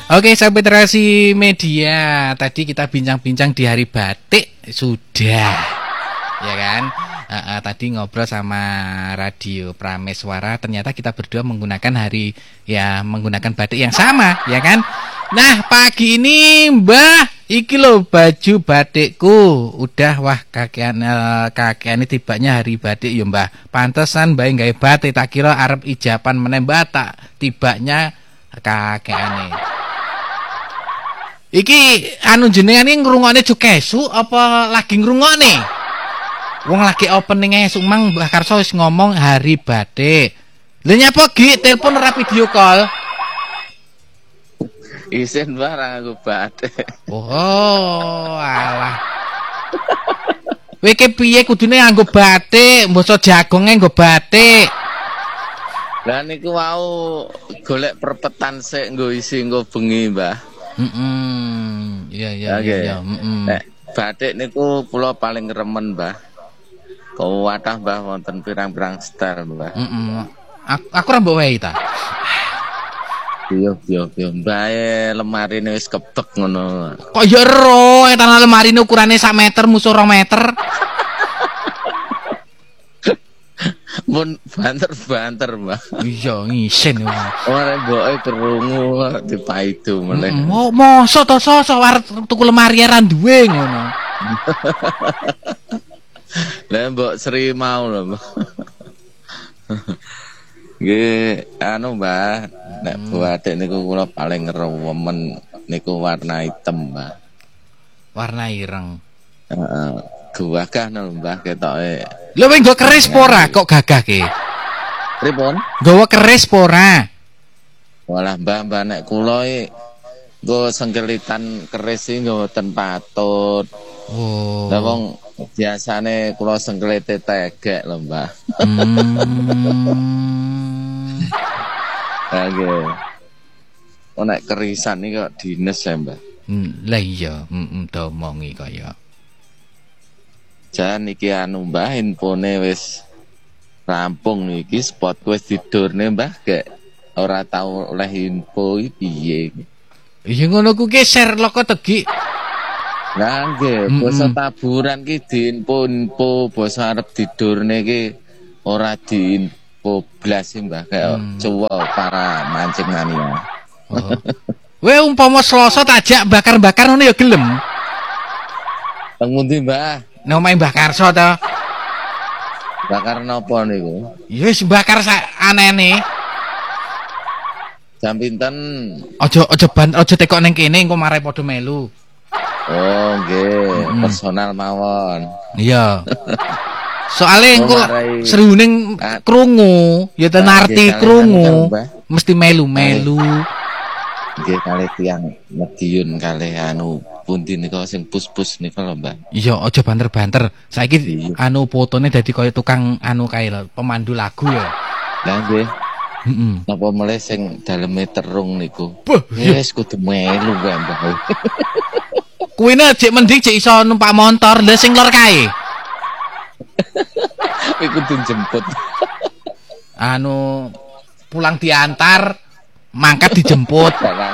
Oke, sahabat Rasi Media, tadi kita bincang-bincang di hari batik sudah, ya kan? Tadi ngobrol sama Radio Prameswara, ternyata kita berdua menggunakan menggunakan batik yang sama, ya kan? Nah, pagi ini Mbah, iki lo baju batikku udah, wah kakean tibanya hari batik ya Mbah. Pantesan Mbah gawe batik, tak kira arep ijapan menembak tak tibanya kakeane. Iki jenengan iki ngrungokne Jokesu apa lagi ngrungokne? Wong lagi opening esuk mang Mbah Karso wis ngomong hari batik. Lha nyapa Gi telepon ora video call? Isin barang aku batik. Oh, alah. Kowe ki piye kudune nganggo batik, mbasa jagonge nggo batik. Lah niku wau golek perpetan sik nggo isi nggo bengi, Mbah. Iya. Nek batik niku kula paling remen, Mbah. Kau wadah Mbah wonten pirang-pirang style, Mbah. Aku ra mbok wae ta. Iya. Mbae lemarine wis kebek ngono. Kok ya ero, tanah lemari ini ukurane 1 meter, musuh 2 meter. Mun banter, Mbah. Iya, ngisen ya. Ora mboke krungu dipaidu meneh. Mosok to sosok arep tuku lemari ra duwe ngono. Lah mbok Sri mau lho, Mbah. Nggih, Mbah, nek batik niku kula paling remen niku warna hitam, Mbah. Warna ireng. Heeh. Gagah lho, Mbah, ketoke. Lha kowe nggo keris pora kok gagah ki? Pripun? Nggawa keris pora. Walah, Mbah nek kula nggo senggelitan keris iki mboten patut. Oh. Lah wong biasane kula sengkelite tegek lho, Mbah. Nggih. Nek kerisan iki kok dines ya, Mbah. Lah iya, domongi kaya. Jan iki Mbah, infone wis rampung iki, spot wis tidurne Mbah, gek ora tau oleh info iki piye. Iya ngono ku ki share loko tegi. Lah nggih, basa taburan ki diinfo basa arep tidurne ki ora diinfo blas Mbah, kayak cowok para mancing mania. Oh. Kowe umpama Selasa tajak bakar-bakar ngono ya gelem. Teng pundi, Mbah? Nang omahe Mbah Karso to. Bakar napa niku? Ya wis bakar anene. Jam pinten? Aja tekok ning kene engko marai padha melu. Oh, nggih, personal mawon. Iya. Soale engko seruning krungu, ya tenarti krungu. Mesti melu-melu. Nggih, kalih tiyang Mediun kalih pundi nika sing pus-pus nika lho, Mbah. Iya, aja banter-banter. Saiki fotone dadi kaya tukang kae lho, pemandu lagu ya. Lah nggih. Napa meleh sing daleme terung niku? Wis kudu melu wae, Mbah. Kuwine jek mending jek iso numpak motor, lha sing lor kae. Iku kudu jemput. Pulang diantar, mangkat dijemput.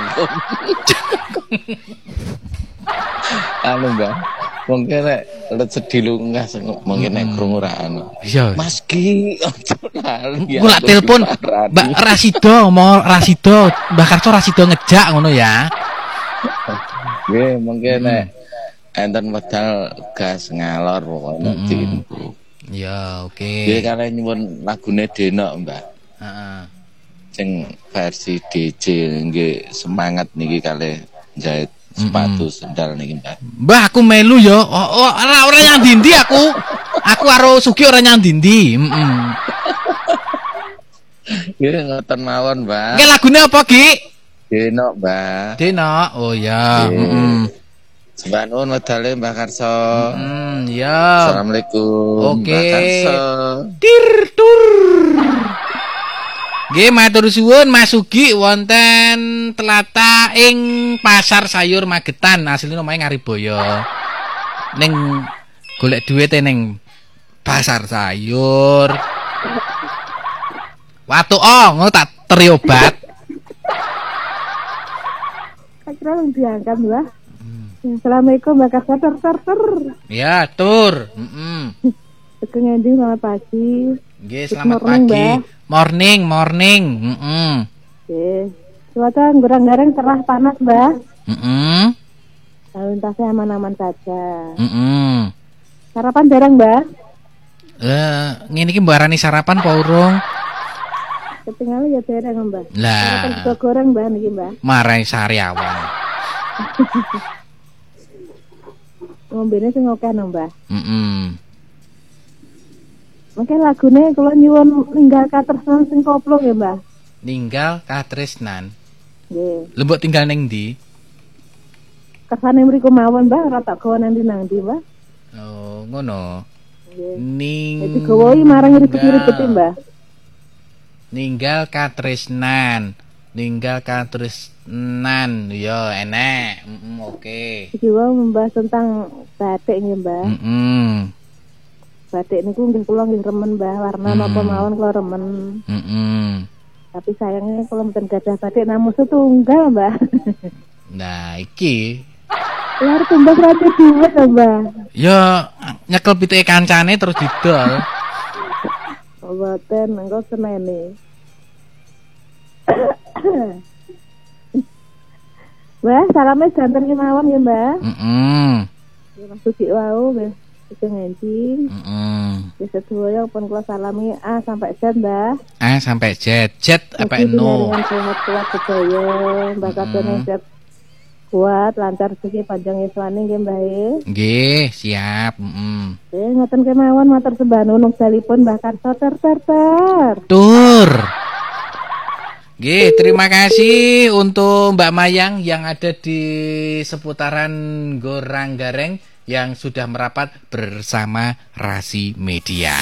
Mbah. Wong kene sedih lungas mungkin nek krungu ra Iya. Mas Ki, ojo lali. Kula telepon Mbak Rasido, Mbah Karso Rasido ngejak ngono ya. Nggih, mungkin nek enten medal gas ngalor pokoke diinfo. Ya, oke. Nggih, kalih nyuwun lagune Denok, Mbah. Heeh. Sing versi DJ nggih semangat niki kalih jahit sepatu sendal niki, Mbah. Mbah aku melu ya. Ora nyang ndi aku. Aku karo Sugi ora nyang ndi. Nggih, ngoten mawon, Mbah. Nggih lagune apa, Ki? Denok, Mbah. Denok. Oh ya. Sembah nuwun medale Mbah Karso. Ya. Assalamualaikum. Oke. Mbah Karso. Tur. Nggih matur suwun Mas Sugi wonten Telata ing Pasar Sayur Magetan, asline omahe Ngariboyo. Ning golek duit ning pasar sayur. Watu ngono tak teri obat. terus diangkat Mbah. Assalamualaikum Mbak Karsa ter. Ya, tur. Tekan ngendi selamat pagi. Nggih, selamat pagi. Morning. Nggih. Cuaca ngurang-gareng cerah panas, Mbak. Lalu lintasnya aman-aman saja. Sarapan bareng, Mbak? Ngene iki Mbak Rani sarapan apa urung? Ketinggalan ya bareng, Mbak. Lah. Sarapan juga goreng, Mbak niki, Mbak. Marai sariawan. Ngombene sing akeh no, Mbak. Mungkin lagune kula nyuwun ninggal katresnan sing koplo ya, Mbak. Ninggal katresnan. Nggih. Lembok tinggal ning ndi? Kersane mriku mawon, Mbak, ora tak gawa nang ndi, Mbak. Oh, ngono. Nggih. Ning. Dadi gawa iki marang ribet-ribet, Mbak. Ninggal katresnan. Ya enek. Oke. Iki wae membahas tentang batik nggih, Mbak. Batik niku nggih kula nggih remen, Mbah. Warna napa mawon kula remen. Tapi sayangnya kalau mboten gadah batik namung setunggal, Mbah. Nah, iki Lar tumbas rati duwet, Mbah. ya nyekel pitike kancane terus didol. Mboten engko senene. Mbah, salame janten kemawon ya, Mbah. Ya maksud sik wau nggih. Sing ngendi? Wis sedaya pun kula salami A sampai Z, Mbah. A sampai Z. Z apa no? Sehat kuat sedaya, Mbah kabeh sehat kuat, lancar rezeki panjang yuswane nggih, Mbah. Nggih, siap. Ngoten kemawon matur sembah nuwun salipun Mbah Karsa ter. Tur. Nggih, terima kasih untuk Mbak Mayang yang ada di seputaran Goranggareng yang sudah merapat bersama Rasi Media.